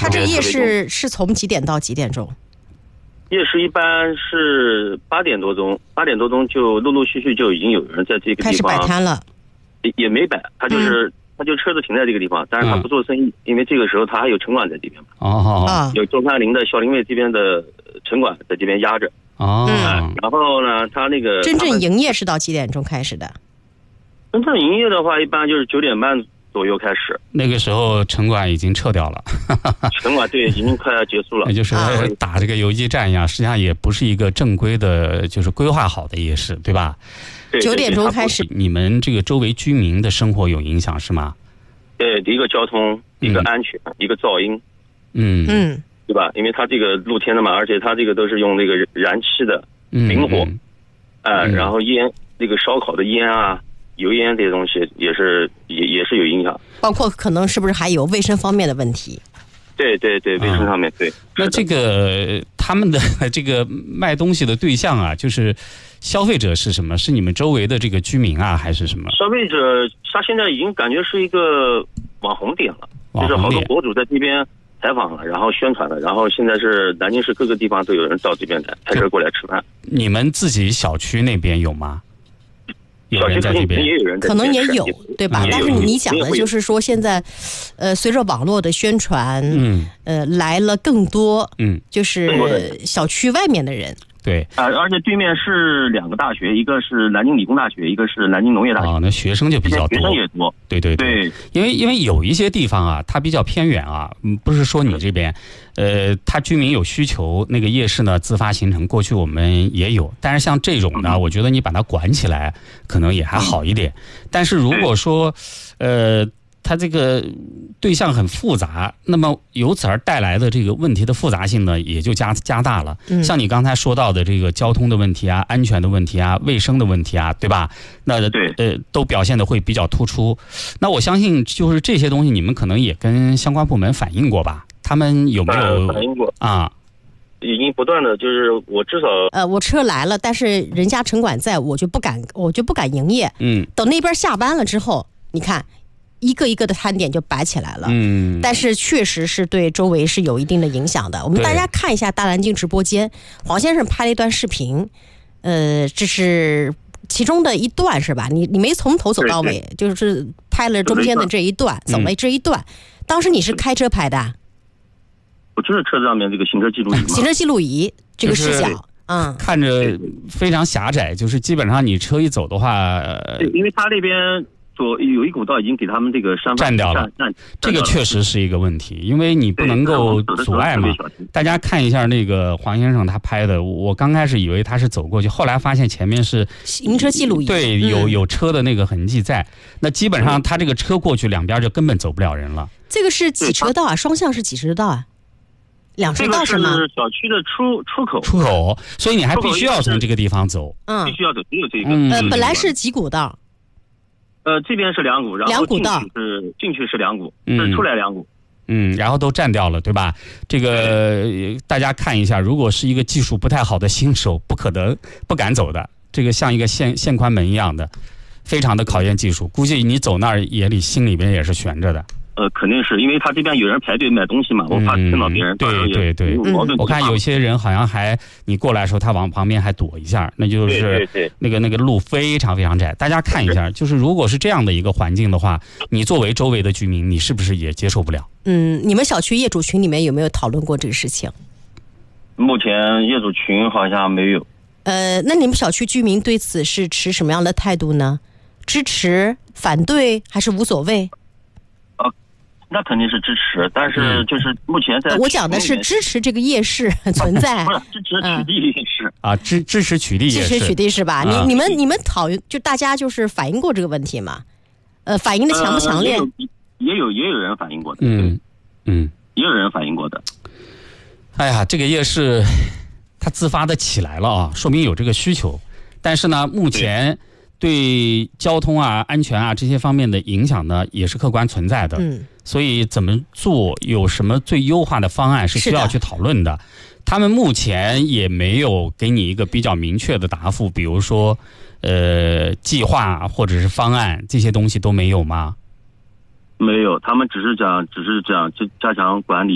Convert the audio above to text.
它这个夜市是从几点到几点钟？ 夜市一般是8点多钟就陆陆续续就已经有人在这个地方开始摆摊了。 也没摆，他就车子停在这个地方，但是他不做生意，因为这个时候他还有城管在这边嘛。 哦， 有中山陵的孝陵卫这边的城管在这边压着。然后呢，他那个真正营业是到几点钟开始的？ 真正营业的话，一般就是9点半左右开始。 那个时候城管已经撤掉了。 城管对已经快要结束了。 那就是打这个游击战一样，实际上也不是一个正规的，就是规划好的夜市，对吧 ？9点钟开始。 你们这个周围居民的生活有影响是吗？ 对，一个交通，一个安全，一个噪音。对吧？因为它这个露天的嘛，而且它这个都是用那个燃气的明火，然后烟，那个烧烤的烟啊、油烟这些东西也是有影响， 包括可能是不是还有卫生方面的问题？ 对，卫生上面对。 那这个他们的这个卖东西的对象啊，就是消费者是什么？是你们周围的这个居民啊，还是什么？ 消费者他现在已经感觉是一个网红点了，就是好多博主在这边采访了，然后宣传了，然后现在是南京市各个地方都有人到这边来开车过来吃饭。 你们自己小区那边有吗？有人在这边， 也有人在这边， 可能也有，对吧？但是你讲的就是说，现在，随着网络的宣传，来了更多，就是小区外面的人。 对， 而且对面是2个大学，一个是南京理工大学，一个是南京农业大学。 那学生就比较多， 学生也多。 对，因为有一些地方啊，它比较偏远啊，不是说你这边，它居民有需求，那个夜市呢自发形成，过去我们也有，但是像这种呢，我觉得你把它管起来，可能也还好一点。但是如果说，它这个对象很复杂，那么由此而带来的这个问题的复杂性呢，也就加大了。像你刚才说到的这个交通的问题啊、安全的问题啊、卫生的问题啊，对吧？那都表现的会比较突出。那我相信就是这些东西，你们可能也跟相关部门反映过吧？他们有没有反映过啊？ 已经不断的，就是我至少我车来了，但是人家城管在，我就不敢营业。等那边下班了之后，你看。一个一个的摊点就摆起来了，但是确实是对周围是有一定的影响的。我们大家看一下大南京直播间，黄先生拍了一段视频，这是其中的一段是吧？你没从头走到尾，就是拍了中间的这一段，走了这一段。当时你是开车拍的？ 我就是车子上面这个行车记录仪嘛， 行车记录仪这个视角， 看着非常狭窄，就是基本上你车一走的话， 对，因为他那边。有一股道已经给他们这个占掉了，这个确实是一个问题，因为你不能够阻碍嘛。大家看一下那个黄先生他拍的，我刚开始以为他是走过去，后来发现前面是行车记录仪， 对，有车的那个痕迹在。那基本上他这个车过去，两边就根本走不了人了。 这个是几车道啊？双向是几车道啊？2车道是吗？ 这个是小区的出口，所以你还必须要从这个地方走。 必须要走，只有这个。 本来是几股道。 这边是2股，然后进去是2股，出来2股。 然后都占掉了，对吧？这个大家看一下，如果是一个技术不太好的新手，不敢走的，这个像一个限宽门一样的，非常的考验技术。估计你走那儿心里边也是悬着的。 肯定是因为他这边有人排队买东西嘛，我怕碰到别人。 对，我看有些人好像你过来的时候，他往旁边还躲一下，那就是那个路非常非常窄。大家看一下，就是如果是这样的一个环境的话，你作为周围的居民，你是不是也接受不了？ 你们小区业主群里面有没有讨论过这个事情？ 目前业主群好像没有。 那你们小区居民对此是持什么样的态度呢？支持、反对还是无所谓？ 那肯定是支持，但是就是目前在我讲的是支持这个夜市存在， 不是支持取缔夜市啊，支持取缔夜市， 支持取缔是吧？你们讨论就大家就是反映过这个问题吗？反映的强不强烈？ 也有人反映过的，也有人反映过的。 哎呀，这个夜市它自发的起来了啊，说明有这个需求，但是呢，目前。对交通啊、安全啊这些方面的影响呢，也是客观存在的。所以怎么做，有什么最优化的方案是需要去讨论的。他们目前也没有给你一个比较明确的答复，比如说计划或者是方案这些东西都没有吗？ 没有，他们只是讲加强管理。